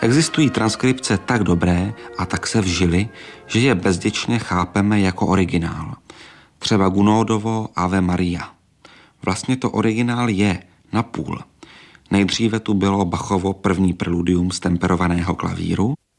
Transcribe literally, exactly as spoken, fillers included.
Existují transkripce tak dobré a tak se vžily, že je bezděčně chápeme jako originál. Třeba Gunódovo Ave Maria. Vlastně to originál je napůl. Nejdříve tu bylo Bachovo první preludium z temperovaného klavíru,